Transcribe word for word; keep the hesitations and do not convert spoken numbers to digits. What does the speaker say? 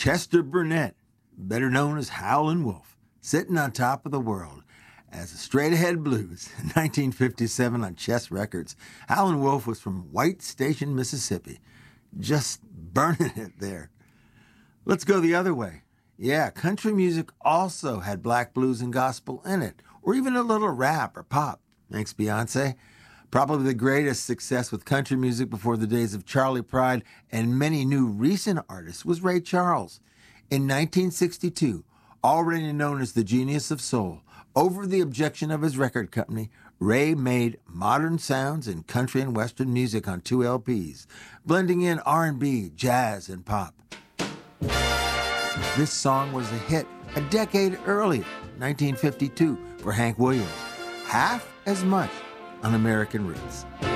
Chester Burnett, better known as Howlin' Wolf, sitting on top of the world as a straight-ahead blues in nineteen fifty-seven on Chess Records. Howlin' Wolf was from White Station, Mississippi, just burning it there. Let's go the other way. Yeah, country music also had black blues and gospel in it, or even a little rap or pop. Thanks, Beyonce. Probably the greatest success with country music before the days of Charley Pride and many new recent artists was Ray Charles. In nineteen sixty-two, already known as the genius of soul, over the objection of his record company, Ray made modern sounds in country and western music on two L Ps, blending in R and B, jazz, and pop. This song was a hit a decade earlier, nineteen fifty-two, for Hank Williams. Half as much on American Roots.